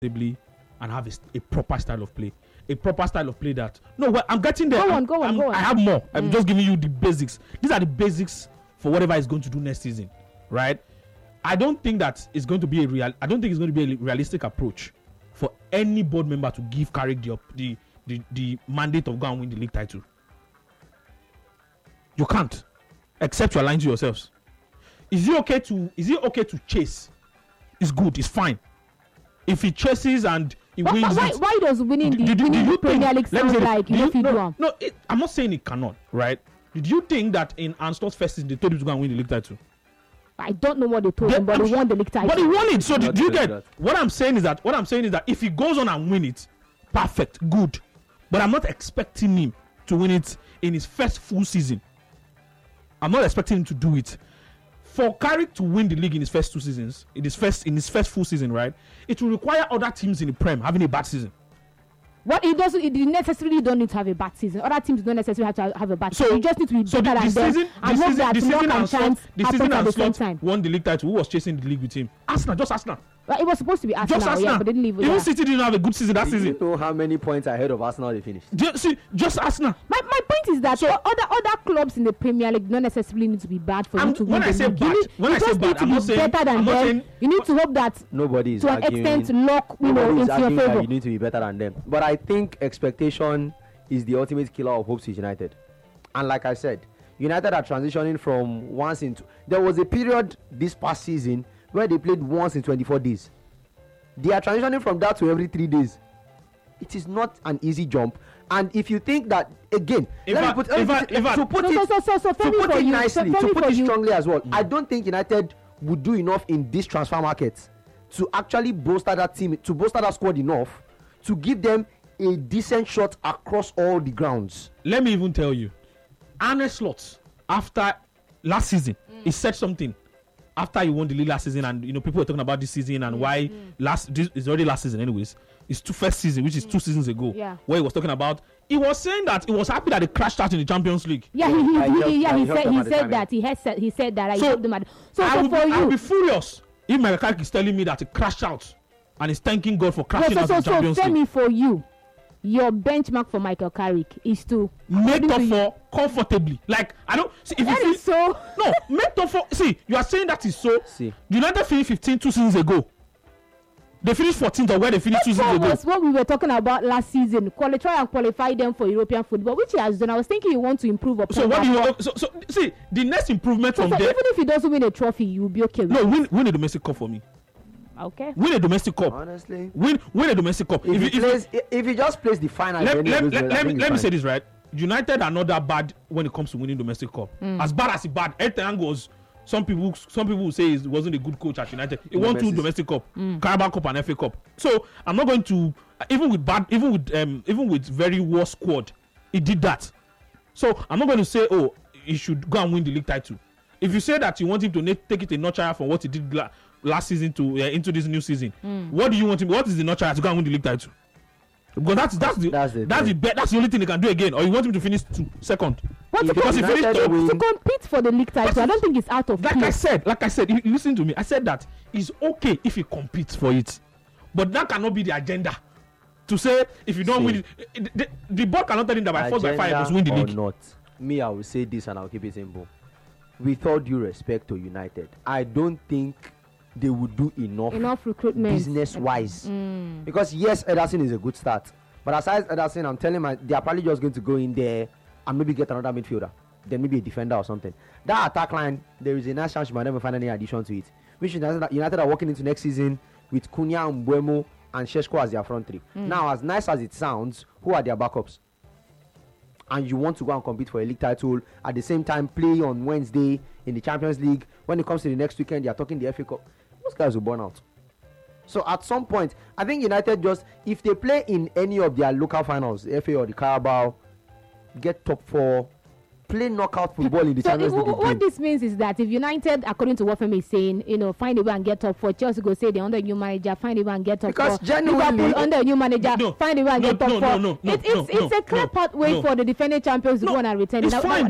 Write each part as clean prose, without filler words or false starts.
and have a proper style of play. A proper style of play that I'm getting there. Go on. I have more. I'm just giving you the basics. These are the basics for whatever he's going to do next season, right? I don't think that it's going to be a realistic approach for any board member to give Carrick the mandate of go and win the league title. You can't, except you're lying to yourselves. Is it okay to chase? It's good. It's fine. If he chases and he wins, why does winning the Premier League sound like you don't do? No, I'm not saying it cannot, right? Did you think that in Arsenal's first season they told him to go and win the league title? I don't know what they told him, but they won the league title. But he won it. So do you get that? What I'm saying is that if he goes on and win it, perfect, good. But I'm not expecting him to win it in his first full season. I'm not expecting him to do it. For Carrick to win the league in his first 2 seasons, in his first full season, right? It will require other teams in the Prem having a bad season. What it doesn't, it necessarily don't need to have a bad season. Other teams don't necessarily have to have a bad season. You just need to be better than them. And hope that luck and chance happen at the same time. Won the league title. Who was chasing the league with him? Arsenal, just Arsenal. Well, it was supposed to be Arsenal, yeah, but they didn't leave it. Even City didn't have a good season that season. You know how many points ahead of Arsenal they finished? Just Arsenal. My point is that other clubs in the Premier League don't necessarily need to be bad for you to win the league. When I say bad, I'm not saying better than them. You need to hope that nobody is to an extent luck into your favor. You need to be better than them. But I think expectation is the ultimate killer of hopes with United. And like I said, United are transitioning from once in. There was a period this past season where they played once in 24 days. They are transitioning from that to every 3 days. It is not an easy jump. And if you think that, again, to put it nicely, to put it strongly as well, I don't think United would do enough in this transfer market to actually bolster that team, to bolster that squad enough to give them a decent shot across all the grounds. Let me even tell you, Arne Slot, after last season, he said something. After he won the league last season, and people were talking about this season and why this is already last season anyways. It's first season, which is 2 seasons ago. Yeah. Where he was talking about, he was saying that he was happy that they crashed out in the Champions League. Yeah, he said that. He said that. So helped them at, I'll be furious if Michael is telling me that he crashed out and he's thanking God for crashing out in the Champions League. So me for you. Your benchmark for Michael Carrick is to make top 4 comfortably. Like, I don't see if that is so. No, make top 4. See, you are saying that is so. See, United finished 15 2 seasons ago. They finished 14th or where they finished 2 seasons ago. That was what we were talking about last season. Try and qualify them for European football, which he has done. I was thinking you want to improve upon. So what do you? So see, the next improvement from there. Even if he doesn't win a trophy, you will be okay. No, win a domestic cup for me. Okay. Win a domestic cup. Honestly, win a domestic cup. If he just plays the final, let me say this right. United are not that bad when it comes to winning domestic cup. As bad as he bad. Ed was. Some people will say he wasn't a good coach at United. He won 2 domestic cup, Carabao Cup and FA Cup. So I'm not going to even with very worse squad, he did that. So I'm not going to say he should go and win the league title. If you say that you want him to take it a notch higher from what he did last season to into this new season, what do you want him? What is the notch higher to go and win the league title? Because that's the only thing they can do again. Or you want him to finish second? Because he finished to compete for the league title. I don't think it's out of place. Like I said, you listen to me. I said that it's okay if he competes for it, but that cannot be the agenda. To say if you don't win it, the board cannot tell him that by force by fire you must win the league. Not me, I will say this and I'll keep it simple. With all due respect to United, I don't think they would do enough recruitment business-wise. Because yes, Ederson is a good start, but aside Ederson, I'm telling you, they are probably just going to go in there and maybe get another midfielder, then maybe a defender or something. That attack line, there is a nice chance you might never find any addition to it. Which United are walking into next season with Cunha, Mbeumo, and Šeško as their front 3. Now, as nice as it sounds, who are their backups? And you want to go and compete for a league title, at the same time play on Wednesday in the Champions League. When it comes to the next weekend, they are talking the FA Cup. Those guys will burn out. So at some point, I think United just, if they play in any of their local finals, the FA or the Carabao, get top 4, play knockout football in the Champions League. What this means is that if United, according to what Femi is saying, find a way and get top 4, Chelsea go say they're under a new manager, find a way and get top 4. Because genuinely, Liverpool under a new manager, find a way and get top 4. It's a clear pathway for the defending champions to go on and retain. It's fine.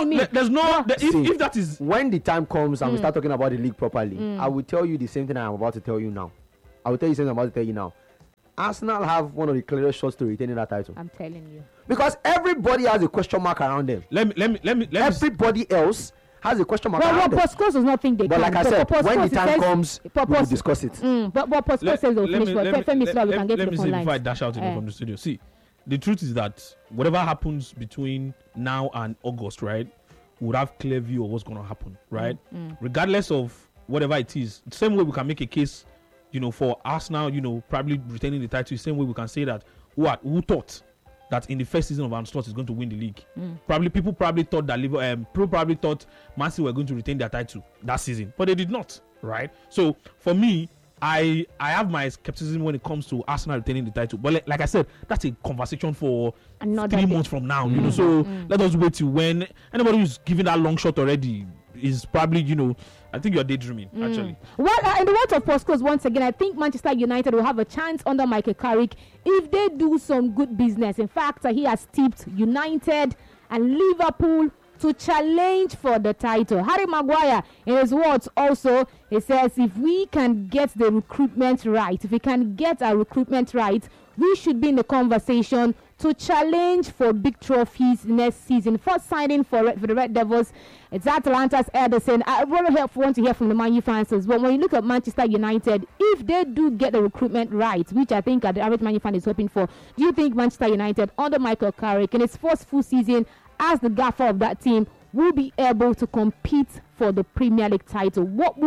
If that is when the time comes and we start talking about the league properly, I will tell you the same thing I am about to tell you now. I will tell you the same thing I'm about to tell you now. Arsenal have one of the clearest shots to retaining that title. I'm telling you. Because everybody has a question mark around them. Let me. Everybody else has a question mark around them. But Postecoglou does not think they but can. But like I said, when the time comes, we will discuss it. But Postecoglou says they'll finish. We can get to the phone lines. Let me say before I dash out from the studio. See, the truth is that whatever happens between now and August, right, we'll have clear view of what's going to happen, right? Regardless of whatever it is. The same way we can make a case, for Arsenal, probably retaining the title. The same way we can say that who thought that in the first season of Arne Slot is going to win the league. People probably thought that Man City were going to retain their title that season, but they did not, right? So for me, I have my skepticism when it comes to Arsenal retaining the title. But like I said, that's a conversation for 3 months from now. So let us wait till when anybody who's giving that long shot already is probably, I think you're daydreaming, actually. Well, in the words of Postecoglou, once again, I think Manchester United will have a chance under Michael Carrick if they do some good business. In fact, he has tipped United and Liverpool to challenge for the title. Harry Maguire, in his words also, he says if we can get the recruitment right, if we can get our recruitment right, we should be in the conversation to challenge for big trophies next season. First signing for the Red Devils, it's Atalanta's Ederson. I really want to hear from the Man U fans as well. When you look at Manchester United, if they do get the recruitment right, which I think the average Man U fan is hoping for, do you think Manchester United under Michael Carrick in its first full season as the gaffer of that team will be able to compete for the Premier League title? What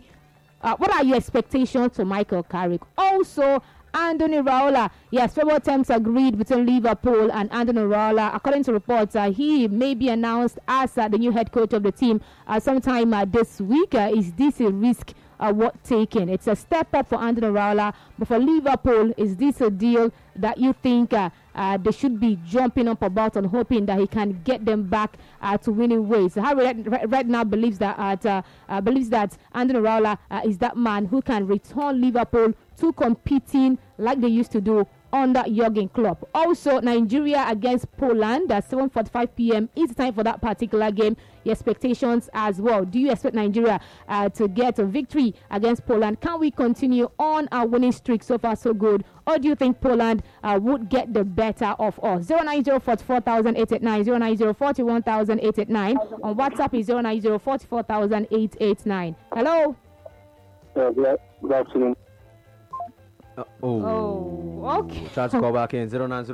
are your expectations for Michael Carrick? Also, Andoni Raiola, yes, several terms agreed between Liverpool and Andoni Raiola. According to reports, he may be announced as the new head coach of the team sometime this week. Is this a risk worth taking? It's a step up for Andoni Raiola, but for Liverpool, is this a deal that you think they should be jumping up about and hoping that he can get them back to winning ways? Harry right now believes that Andoni Raiola is that man who can return Liverpool to competing like they used to do under Jurgen Klopp. Also, Nigeria against Poland at 7:45 p.m. is the time for that particular game. Your expectations as well. Do you expect Nigeria to get a victory against Poland? Can we continue on our winning streak? So far, so good. Or do you think Poland would get the better of us? 090-44,889, 090-41,889. On WhatsApp is 090-44,889. Hello. Good afternoon. Okay. Try to call back in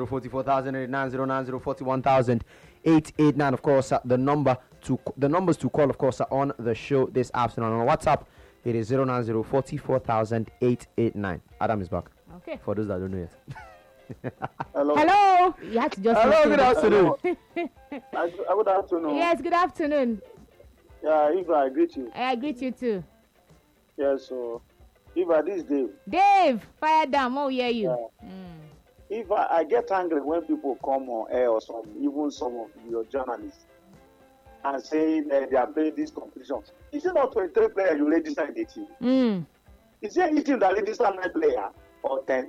090-44,089, 090-41,889. Of course, the numbers to call, of course, are on the show this afternoon. On WhatsApp, it is 090-44,889. Adam is back. Okay. For those that don't know yet. Hello. You had to just Hello. Good afternoon. Good afternoon. Yes. Good afternoon. Yeah, Eva, I greet you. I greet you too. Yes. So, Eva, this is Dave. Dave, fire down. Oh, hear you. Eva, I get angry when people come on air or even some of your journalists and say they are playing this competition. Is it not 23 players you register in the team? Is there any team that register 9 players or 10?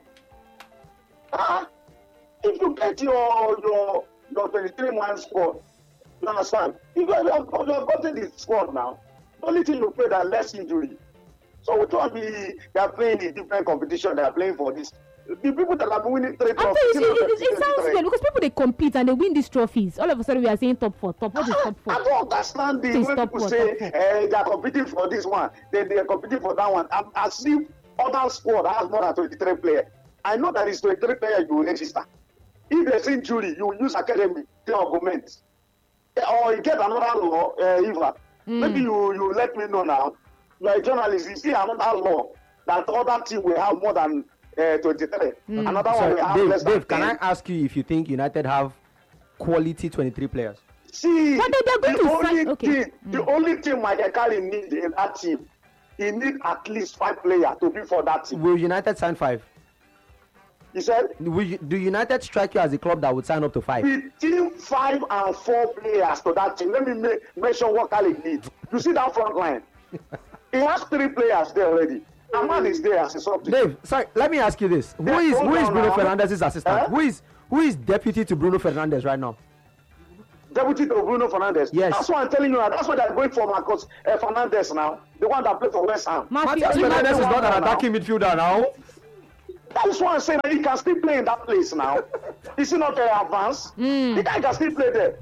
If you get your 23-man squad, you understand? You have gotten the squad now. The only thing you pray that less injury. So we can't be they are playing in different competition. They are playing for this. The people that are winning 3 trophies. It sounds weird because people they compete and they win these trophies. All of a sudden we are saying top 4. What is top 4? I don't understand the when people say they are competing for this one, they are competing for that one. As if other squad has more than 23 players. I know that it's 23 players you will register. If there's injury, you will use academy to augment. Or you get another law, Eva. Maybe you let me know now. You are a journalist, you see another law that other team will have more than 23. Another one will have less than 10. Dave, can I ask you if you think United have quality 23 players? See, the only thing Michael Carrick needs in that team, he needs at least 5 players to be for that team. Will United sign 5? He said? Do United strike you as a club that would sign up to 5? Between 5 and 4 players to that team. Let me mention what Carrick needs. You see that front line? He has 3 players there already. Aman is there as a subject. Dave, sorry, let me ask you this. Who is Bruno Fernandes's assistant? Who is deputy to Bruno Fernandes right now? Deputy to Bruno Fernandes? Yes. That's what I'm telling you. That's why they're going for Marcos Fernandes now. The one that played for West Ham. Marcos Fernandes is not an attacking midfielder now. That is why I'm saying that he can still play in that place now. Is he not advanced? The guy can still play there.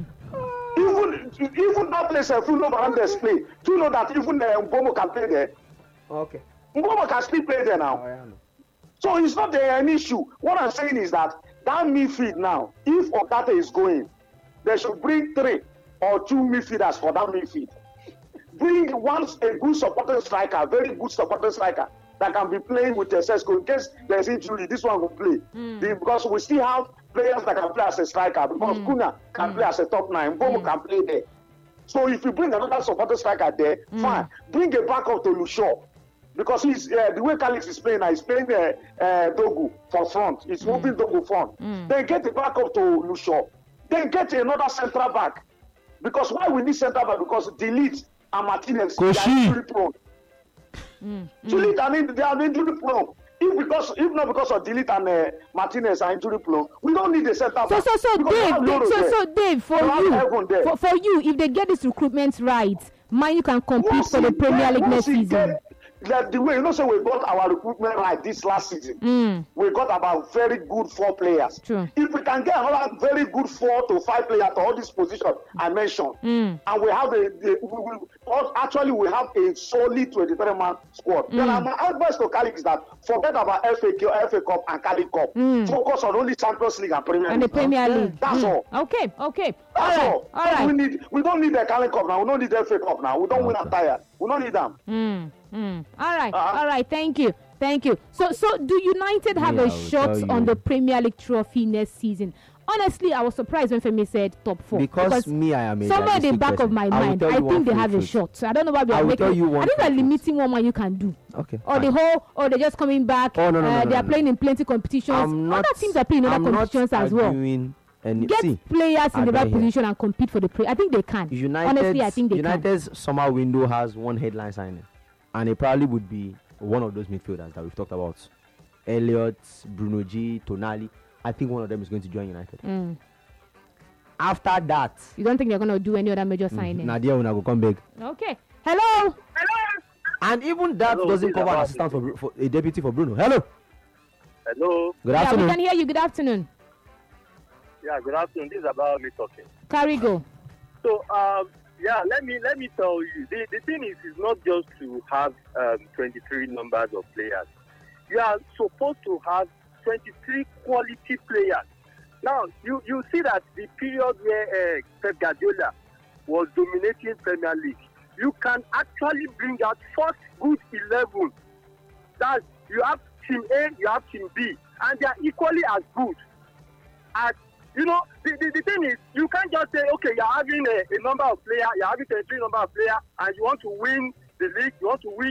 Even that place, if you know Fernandes play, do you know that even Mbomo can play there? Okay. Mbomo can still play there now. Oh, yeah, no. So it's not an issue. What I'm saying is that midfield now, if Okate is going, they should bring 3 or 2 midfielders for that midfield. Bring a good supporting striker, very good supporting striker that can be playing with Sesko in case there's injury. This one will play because we still have players that can play as a striker. Because Kuna can play as a top 9, Mbomo can play there. So if you bring another supporting striker there, fine. Bring a backup to Lushon. Because he's the way Calix is playing now, he's playing Dogu for front. He's moving Dogu front. Then get the backup to Lushon. Then get another central back. Because why we need central back? Because Delete and Martinez are injury prone. Delete, I mean, they are injury prone. If not because of Delete and Martinez are injury prone, we don't need a central back. So Dave, for you, if they get this recruitment right, Man, you can compete for the Premier League next season. Like the way so we got our recruitment right this last season. We got about very good 4 players. True. If we can get another very good 4 to 5 players to all these positions I mentioned, and we have we have a solid 23-man squad. Then my advice to Cali is that forget about FA Cup and Cali Cup. Focus on only Champions League and Premier League. And the Premier League. That's all. Okay. That's all. All right. We don't need the Cali Cup now. We don't need the FA Cup now. We don't win and tire. We don't need them. All right. Thank you. So do United have a shot on the Premier League trophy next season? Honestly, I was surprised when Femi said top 4. Because I am a somewhere in the back of my mind, I think they have a shot. So I don't know why we are making. I think they're limiting what man you can do. Okay. Or they're just coming back. No, they are playing in plenty competitions. Other teams are playing in other competitions as well. Get players in the right position and compete for the I think they can. Honestly, I think they can. United's summer window has one headline signing, and it probably would be one of those midfielders that we've talked about. Elliott, Bruno G, Tonali. I think one of them is going to join United. After that, you don't think they're going to do any other major signing? Nadia will come back. Okay. Hello. And even that doesn't cover an assistant for a deputy for Bruno. Hello. Good afternoon. We can hear you. Good afternoon. Yeah, good afternoon. This is about me talking. Carry go. So, let me tell you. The thing is not just to have 23 numbers of players. You are supposed to have 23 quality players. Now, you see that the period where Pep Guardiola was dominating Premier League, you can actually bring out first good 11. That you have team A, you have team B, and they are equally as good. And the thing is, you can't just say, okay, you're having a number of players, you're having 23 number of players, and you want to win the league, you want to win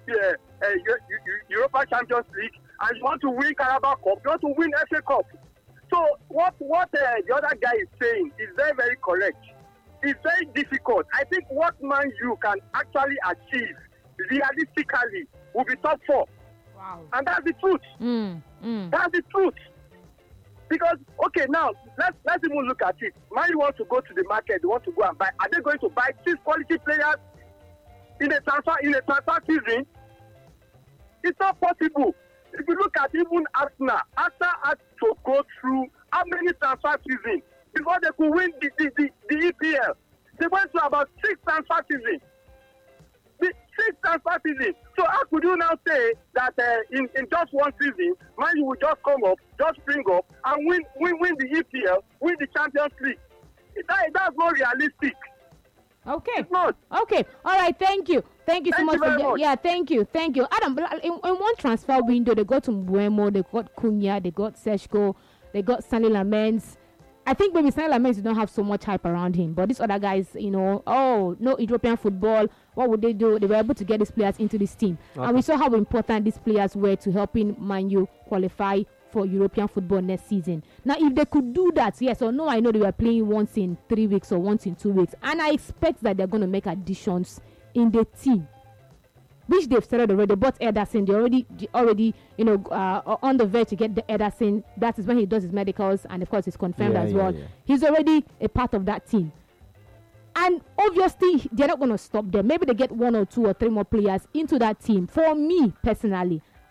Europa Champions League, and you want to win Carabao Cup, you want to win FA Cup. So what the other guy is saying is very, very correct. It's very difficult. I think what Man U can actually achieve realistically will be top 4. Wow. And that's the truth. That's the truth. Because, okay, now, let's even look at it. Man U want to go to the market, they want to go and buy. Are they going to buy 6 quality players in a transfer season? It's not possible. If you look at even Arsenal had to go through how many transfer seasons before they could win the EPL? They went through about 6 transfer seasons. 6 transfer seasons. So how could you now say that in just one season, Man U will just come up, just spring up, and win the EPL, win the Champions League? That's not realistic. Okay. It's not. Okay. All right. Thank you. Thank you so much. Yeah. Thank you. Adam, in one transfer window, they got Mbuemo, they got Cunha, they got Seshko, they got Stanley Lamens. I think maybe Stanley Lamens don't have so much hype around him, but these other guys, no European football. What would they do? They were able to get these players into this team, and we saw how important these players were to helping Man U qualify for European football next season. Now, if they could do that, yes or no, I know they were playing once in 3 weeks or once in 2 weeks, and I expect that they're going to make additions in the team, which they've started already. They bought Ederson. They already on the verge to get the Ederson. That is when he does his medicals, and of course, it's confirmed as well. Yeah. He's already a part of that team. And obviously, they're not going to stop there. Maybe they get 1 or 2 or 3 more players into that team. For me, personally,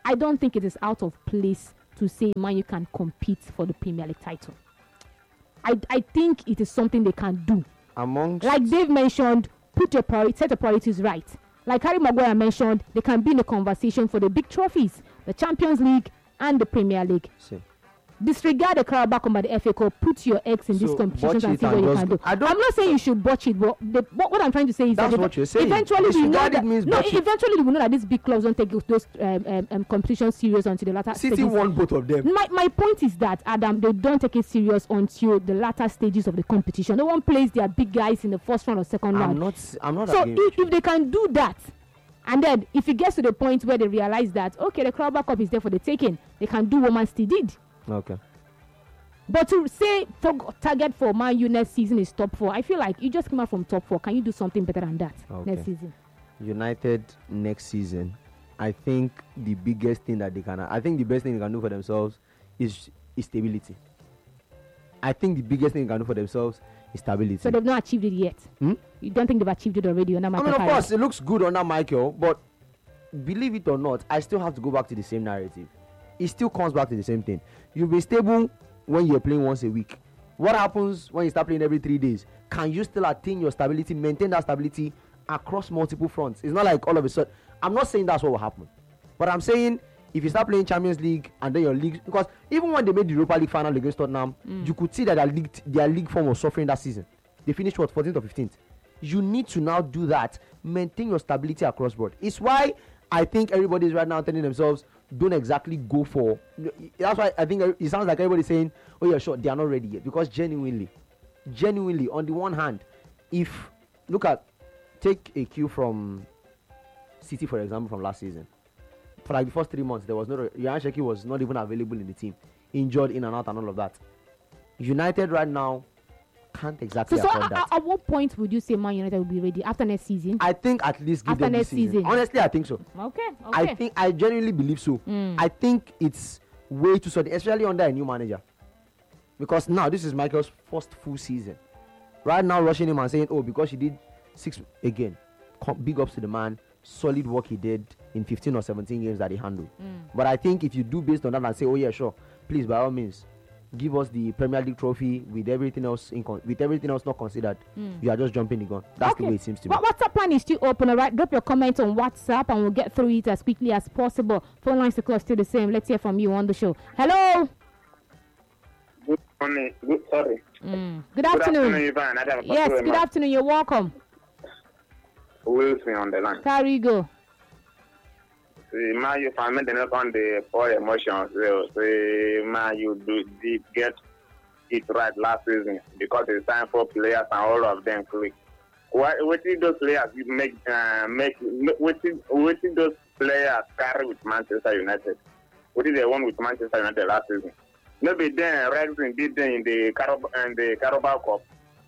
I don't think it is out of place to say Man U can compete for the Premier League title. I think it is something they can do. Like Dave mentioned, set your priorities right. Like Harry Maguire mentioned, they can be in a conversation for the big trophies, the Champions League and the Premier League. Disregard the Carabao Cup and the FA Cup. Put your eggs in these competitions and see what you can do. I'm not saying you should botch it, but what I'm trying to say is that's that what you're saying. Eventually, we know that these big clubs don't take those competitions serious until the latter stages. City won both of them. My point is that, Adam, they don't take it serious until the latter stages of the competition. No one plays their big guys in the first round or second round. I'm not. So if they can do that, and then if it gets to the point where they realize that, okay, the Carabao Cup is there for the taking, they can do what Man City did. Okay. But to say target for Man U next season is top 4, I feel like you just came out from top 4. Can you do something better than that next season? United next season, I think the biggest thing that I think the best thing they can do for themselves is stability. I think the biggest thing they can do for themselves is stability. So they've not achieved it yet? You don't think they've achieved it already under Michael? Of course, it looks good under Michael, but believe it or not, I still have to go back to the same narrative. It still comes back to the same thing. You'll be stable when you're playing once a week. What happens when you start playing every 3 days? Can you still attain your stability, maintain that stability across multiple fronts? It's not like all of a sudden. I'm not saying that's what will happen, but I'm saying if you start playing Champions League and then your league, because even when they made the Europa League final against Tottenham, you could see that their league form was suffering that season. They finished 14th or 15th. You need to now do that, maintain your stability across board. It's why I think everybody is right now telling themselves, don't exactly go for. That's why I think it sounds like everybody's saying, oh yeah, sure, they are not ready yet. Because genuinely, on the one hand, take a cue from City, for example, from last season. For like the first 3 months, Ryan Cherki was not even available in the team, injured in and out and all of that. United right now can't exactly afford that. At what point would you say Man United will be ready? After next season? I think at least give them this season. Honestly, I think so. Okay. I genuinely believe so. I think it's way too sudden, especially under a new manager. Because now this is Michael's first full season. Right now, rushing him and saying, oh, because he did 6 again. Big ups to the man. Solid work he did in 15 or 17 games that he handled. But I think if you do based on that and say, oh yeah, sure, please, by all means, give us the Premier League trophy with everything else not considered. You are just jumping the gun. That's the way it seems to me. WhatsApp line is still open, alright? Drop your comment on WhatsApp and we'll get through it as quickly as possible. Phone lines are still the same. Let's hear from you on the show. Hello. Good morning. Sorry. Good afternoon. Ivan. Yes, good afternoon. You're welcome. Wilson on the line. There you go. See, man, you find me on the poor emotions. See, man, you did get it right last season because it's time for players and all of them click. What did those players what did those players carry with Manchester United? What did they won with Manchester United last season? Maybe then Wrexham did them in the Carabao Cup.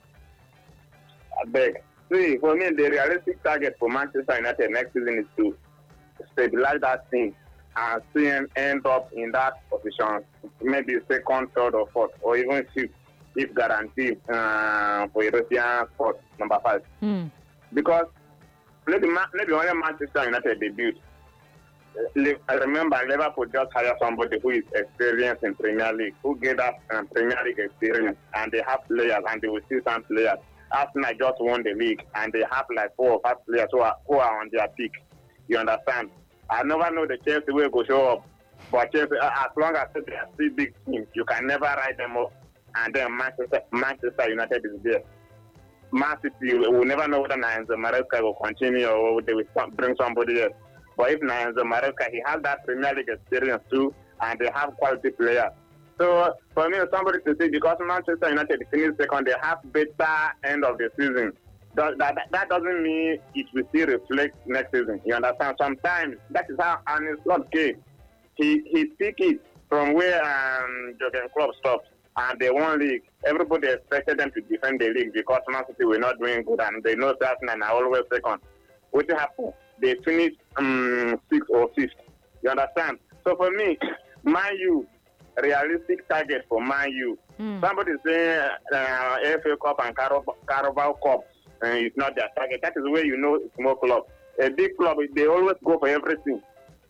I beg. See, for me, the realistic target for Manchester United next season is to stabilize that team and see them end up in that position, maybe second, third, or fourth, or even fifth, if guaranteed for European spot number 5. Because maybe only Manchester United debut. I remember Liverpool just hired somebody who is experienced in Premier League, who gave us Premier League experience, and they have players, and they will see some players. Arsenal just won the league, and they have like 4 or 5 players who are on their peak. You understand? I never know the Chelsea will go show up, but Chelsea, as long as they are still big teams, you can never write them up. And then Manchester United is there. Man City will never know whether Enzo Maresca will continue or they will bring somebody else. But if Enzo Maresca, he has that Premier League experience too, and they have quality players. So for me, somebody to say because Manchester United finished second, they have better end of the season. That doesn't mean it will still reflect next season. You understand? Sometimes that is how Arne Slot came. He took it from where Jurgen Klopp stopped, and they won league. Everybody expected them to defend the league because Man City were not doing good, and they know that and are always second. What happened? They finished 6th or 5th. You understand? So for me, Man U, realistic target for Man U. Somebody saying FA Cup and Carabao Cup is not their target. That is where you know it's small club. A big club, they always go for everything.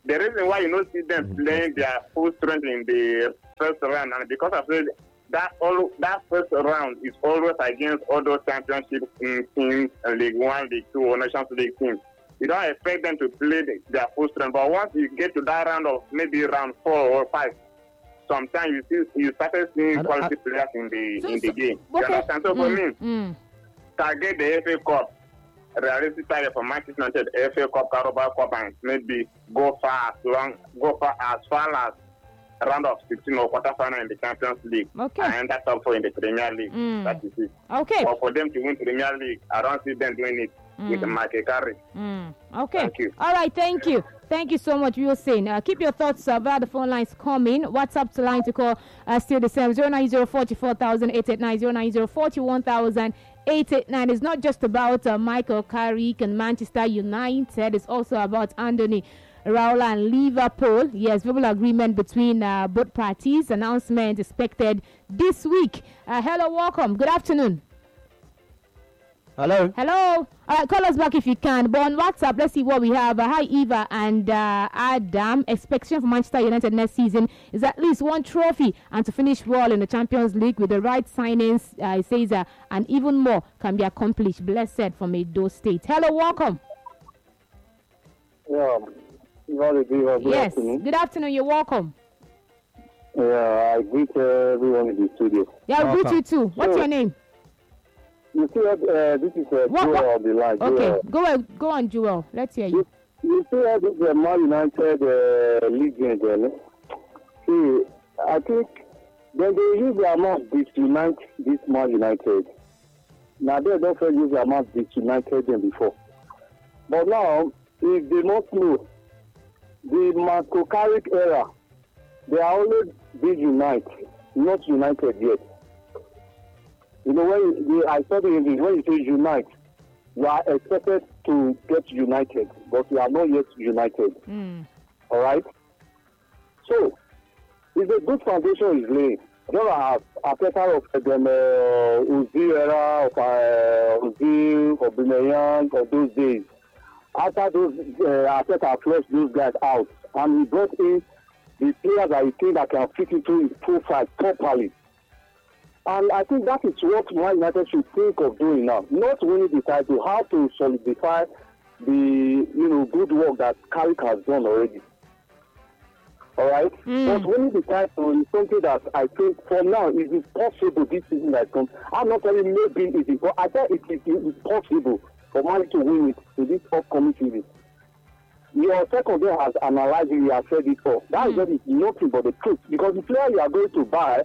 The reason why you don't see them playing their full strength in the first round, and because of that first round is always against all those championship teams, League 1, League 2, or Nations League teams. You don't expect them to play their full strength, but once you get to that round of maybe round 4 or 5, sometimes you started seeing quality players in the game. Okay. You understand? So for me, target the FA Cup, realistic target for Manchester United, FA Cup, Carabao Cup, and maybe go far as far as round of 16 or quarterfinal in the Champions League. Okay. And that's top 4 in the Premier League. That is it. Okay. But for them to win Premier League, I don't see them doing it with Michael Carrick. Okay. Thank you. All right. Thank you. Thank you so much, Wilson. Keep your thoughts via the phone lines coming. WhatsApp to line to call still the same 09044,889 09041,889. It's not just about Michael Carrick and Manchester United. It's also about Anthony Raola and Liverpool. Yes, verbal agreement between both parties. Announcement expected this week. Hello, welcome. Good afternoon. Hello. Hello. All right, call us back if you can. But on WhatsApp, let's see what we have. Hi, Eva and Adam. Expectation for Manchester United next season is at least one trophy and to finish well in the Champions League with the right signings. It says, and even more can be accomplished. Blessed from Edo State. Hello, welcome. Yeah. Yes. Good afternoon. You're welcome. Yeah, I greet everyone in the studio. Yeah, I greet you too. What's your name? You see, this is Joel on the line. Okay, go on, Joel. Let's hear you. You see, this is Man United league game. See, I think when they use the amount disunite this Man United, now they don't use the amount disunited them before. But now, if they not know the Marco Carrick era, they are always big unite, not united yet. You know, I saw the English, when you say unite, you are expected to get united, but you are not yet united. All right? So, it's a good foundation is laying. There are a better of them, Uzi era, of Uzi, of Aubameyang, of those days. After those, Arteta flushed those guys out, and he brought in the players that he think that can fit into his profile properly. And I think that is what Man United should think of doing now. Not winning the title, how to solidify the good work that Carrick has done already. All right? But winning the title is something that I think for now it is possible this season that comes. I'm not telling maybe it is, but I think it is possible for Man to win it in this upcoming season. Your second day has analyzed it, you have said it all. That is nothing but the truth. Because the player you are going to buy,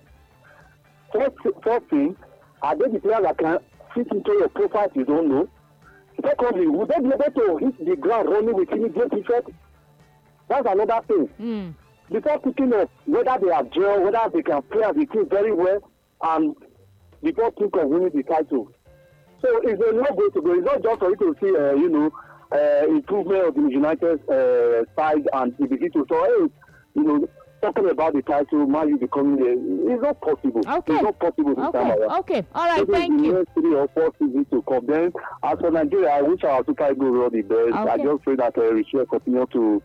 first thing, are they the players that can fit into your profile you don't know? Secondly, would they be able to hit the ground running with immediate effect? That's another thing. Before picking up whether they have gel, whether they can play as a team very well, and before think of winning the title. So it's a long way to go. It's not just for you to see, improvement of the United side and the begin to say, talking about the title, Man U becoming it's not possible. Okay. It's not possible this time around. Okay. All right. Thank you. Next 3 or 4 seasons to come. Then, as for Nigeria, I wish our Super Eagles were the best. Okay. I just pray that we should continue to,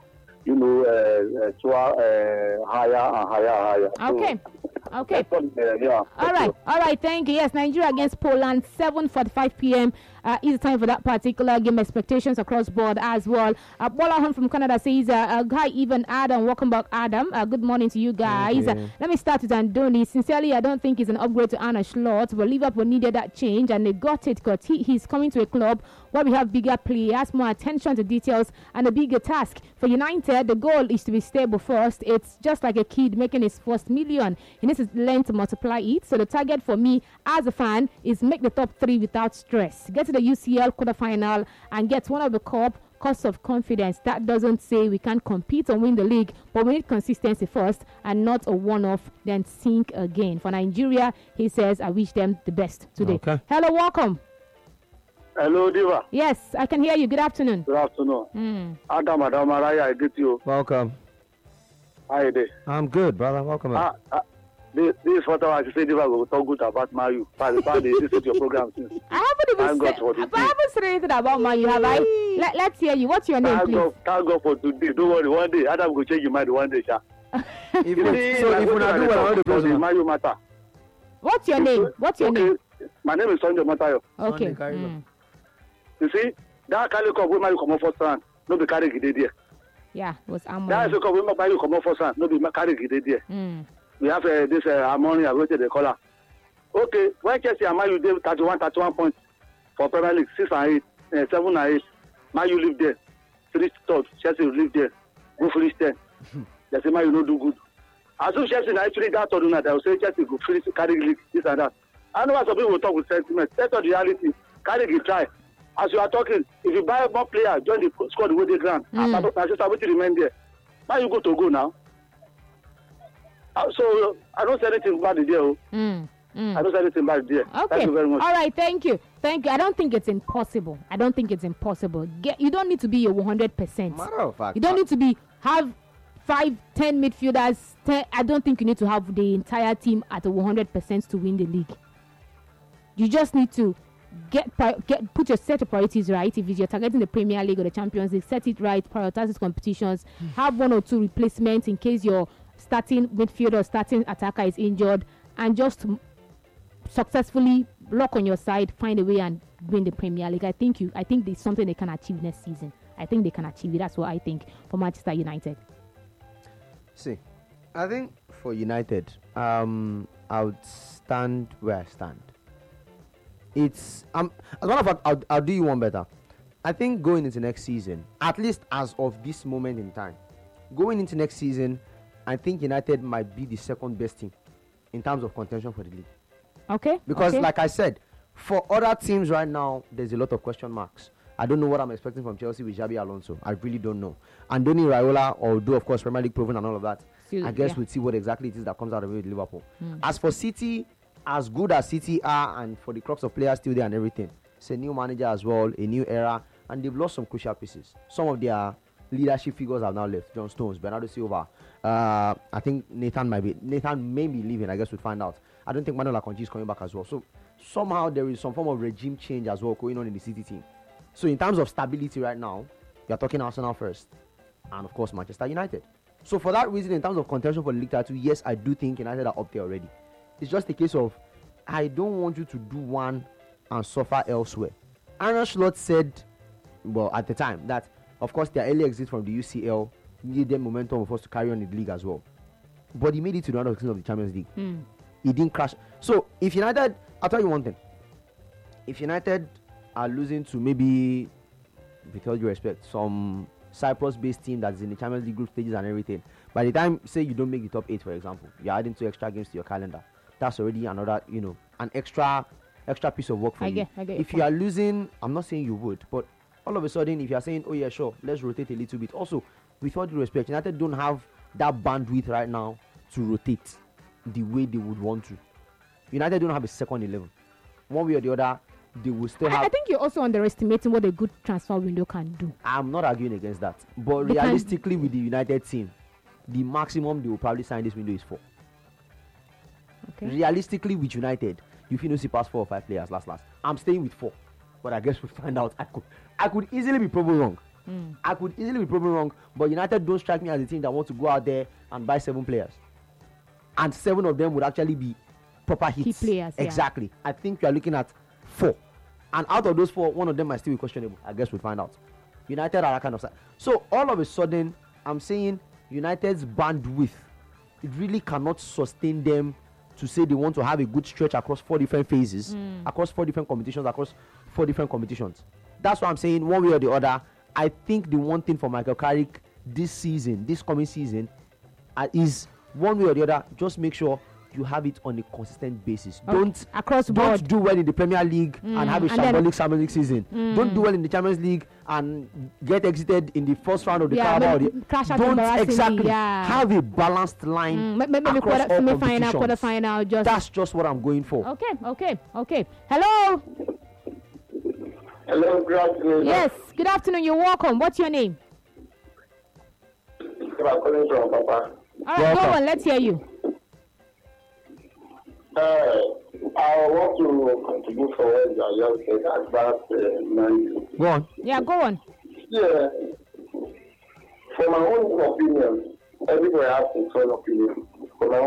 soar higher and higher. Okay. Okay. Yeah. All right. Thank you. Yes, Nigeria against Poland, 7:45 p.m. Is the time for that particular game. Expectations across board as well. Bolahan from Canada says, "Hi, even Adam. Welcome back, Adam. Good morning to you guys. Let me start with Andoni. Sincerely, I don't think he's an upgrade to Arne Slot, but Liverpool needed that change, and they got it because he's coming to a club where we have bigger players, more attention to details, and a bigger task. For United, the goal is to be stable first. It's just like a kid making his first million. He needs to learn to multiply it. So the target for me as a fan is make the top 3 without stress. Get to the UCL quarterfinal and get one of the cup. Cost of confidence. That doesn't say we can't compete or win the league, but we need consistency first and not a one-off, then sink again. For Nigeria, he says, I wish them the best today." Okay. Hello, welcome. Hello, Diva. Yes, I can hear you. Good afternoon. Good afternoon. Adam Maraya, I get you. Welcome. How are you doing? I'm good, brother. Welcome. This is what I say. Diva will talk good about Mayu. They listen to your program since. I haven't even said. But I haven't said anything about Man. You have I? Let's hear you. What's your name, please? Thank God for today. Don't worry. One day, Adam will change your mind. One day, sir. If you not do well, the person Mario matter. What's your name? What's your name? My name is Sunday Matayo. Okay. You see, that Cali Cup we Mario come off first round. No be carry it there. Yeah, it was Amon. That is the cup we Mario come off first round. No be carry it there. We have this Amoni. I wrote the color. Okay, when Chelsea and Man U did 31 points for Premier League, 6 and 8, 7 and 8. Man U live there. 3 third. Chelsea will live there. Go finish 10. They say Man U no do good. As soon as Chelsea actually got to do that, I will say Chelsea go finish carry league, this and that. I know some people will talk with sentiment. That's not the reality. Carry it try. As you are talking, if you buy more players, join the squad with the ground. I just have to remain there. Man U go now. So I don't say anything bad there. I don't say anything bad there. Okay. Thank you very much. All right, thank you. I don't think it's impossible. You don't need to be a 100%. Matter of fact, you don't need to have 5, 10 midfielders. I don't think you need to have the entire team at a 100% to win the league. You just need to put your set of priorities right. If you're targeting the Premier League or the Champions League, set it right. Prioritize these competitions. Have 1 or 2 replacements in case your starting midfielder or starting attacker is injured, and just successfully lock on your side, find a way and win the Premier League. I think there's something they can achieve next season. I think they can achieve it. That's what I think for Manchester United. See, I think for United, I would stand where I stand. It's as a matter of fact, I'll do you one better. I think going into next season, at least as of this moment in time, going into next season, I think United might be the second best team in terms of contention for the league. Okay. Because like I said, for other teams right now, there's a lot of question marks. I don't know what I'm expecting from Chelsea with Xabi Alonso. I really don't know. Andoni Raiola, although of course Premier League proven and all of that, I guess we'll see what exactly it is that comes out of it with Liverpool. As for City, as good as City are, and for the crux of players still there and everything, it's a new manager as well, a new era, and they've lost some crucial pieces. Some of their leadership figures have now left. John Stones, Bernardo Silva. I think Nathan may be leaving. I guess we'll find out. I don't think Manuel Akanji is coming back as well. So somehow there is some form of regime change as well going on in the City team. So in terms of stability right now, you're talking Arsenal first, and of course Manchester United. So for that reason, in terms of contention for the league title, yes, I do think United are up there already. It's just a case of I don't want you to do one and suffer elsewhere. Arne Slot said, well, at the time, that of course their early exit from the UCL needed them momentum for us to carry on in the league as well. But he made it to the round of 16 of the Champions League. He didn't crash. So if United, I'll tell you one thing. If United are losing to maybe, with all due respect, some Cyprus-based team that's in the Champions League group stages and everything, by the time, say you don't make the top 8, for example, you're adding 2 extra games to your calendar. That's already another, an extra piece of work for you. If you are losing, I'm not saying you would, but all of a sudden, if you are saying, oh yeah, sure, let's rotate a little bit. Also, with all due respect, United don't have that bandwidth right now to rotate the way they would want to. United don't have a second 11. One way or the other, they will still have. I think you're also underestimating what a good transfer window can do. I'm not arguing against that, but realistically, with the United team, the maximum they will probably sign this window is 4. Okay. Realistically, with United, you feel see past 4 or 5 players last. I'm staying with 4, but I guess we'll find out. I could easily be proven wrong. I could easily be proven wrong, but United don't strike me as a team that want to go out there and buy 7 players, and 7 of them would actually be proper hits. Key players, exactly. Yeah. I think you are looking at 4, and out of those 4, one of them might still be questionable. I guess we'll find out. United are that kind of side. So all of a sudden, I'm saying United's bandwidth, it really cannot sustain them to say they want to have a good stretch across 4 different phases, across 4 different competitions, That's why I'm saying one way or the other. I think the one thing for Michael Carrick this coming season, is one way or the other, just make sure you have it on a consistent basis. Don't do well in the Premier League and have a shambolic season. Don't do well in the Champions League and get exited in the first round of the Carabao. Don't have a balanced line. Maybe quarter-final. That's just what I'm going for. Okay. Hello, good afternoon. Yes, good afternoon. You're welcome. What's your name? I'm calling from Papa. All right, go on. Let's hear you. I want to contribute for what I just said about Man. Go on. Yeah, go on. Yeah. For my own opinion, everybody has his own opinion. For my